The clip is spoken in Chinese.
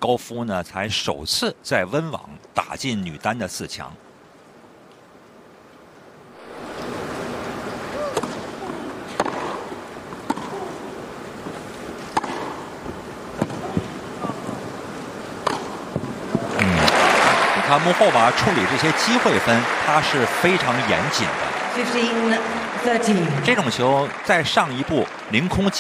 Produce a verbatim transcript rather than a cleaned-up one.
高夫呢才首次在温网打进女单的四强。嗯，你看幕后吧，处理这些机会分，他是非常严谨的。 fifteen thirteen。 这种球再上一步凌空击。